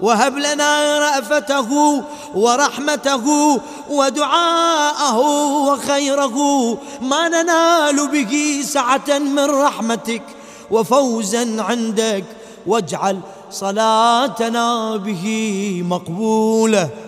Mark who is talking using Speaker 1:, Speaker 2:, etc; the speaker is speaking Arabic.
Speaker 1: وهب لنا رأفته ورحمته ودعاءه وخيره ما ننال به سعة من رحمتك وفوزا عندك، واجعل صلاتنا به مقبولة.